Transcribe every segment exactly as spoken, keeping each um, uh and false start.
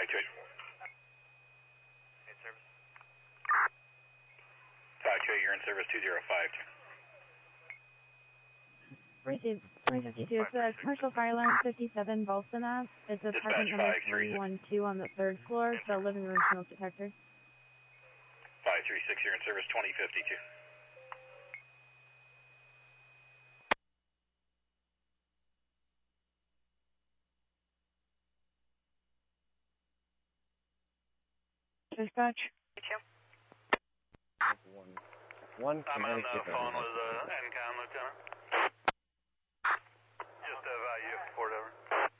five two eight. In service. five two eight, you're in service two zero five two. Received three fifty-two. It's a commercial fire alarm fifty-seven Volson Ave. It's apartment number three one two on the third floor. It's a living room smoke detector. five three six, you're in service twenty fifty-two. Dispatch. One. One. I'm on the phone with uh, N COM, Lieutenant. Just a value of Fort over.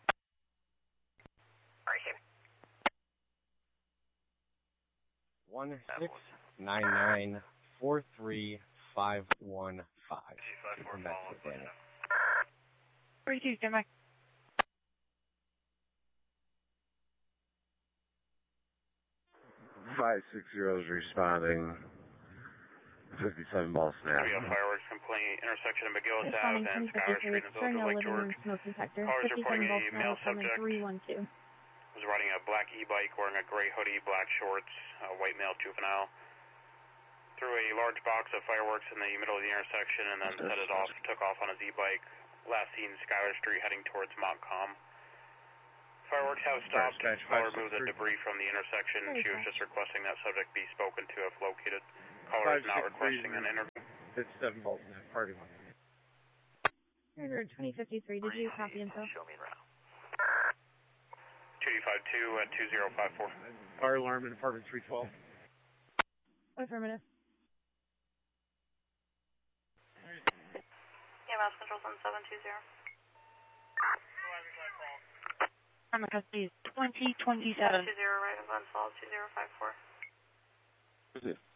One six nine nine four three five one five. G five four follow up. Forty-two, stand by. Five six zero is responding. Fifty-seven ball snap. We have fireworks complaint intersection of McGillis Ave and Schuyler Street in the village of Lake living George. room smoke detector. Callers reporting a fifty-seven male Volson Ave, subject three one two. was riding a black e-bike wearing a gray hoodie, black shorts, a white male juvenile. Threw a large box of fireworks in the middle of the intersection and then set it off, took off on his e-bike. Last seen Schuyler Street heading towards Montcalm. Fireworks have stopped. Caller moved the debris from the intersection. She was just requesting that subject be spoken to if located. Caller is not requesting an interview. Fifty-seven ball snap. Party one. twenty fifty-three, did you copy info? Show me around. two five two at two zero five four. Fire alarm in apartment three twelve. Affirmative. Yeah, mouse control on seven two zero. I'm a custody twenty twenty-seven. two zero right of unsolved two zero five four. Who's it?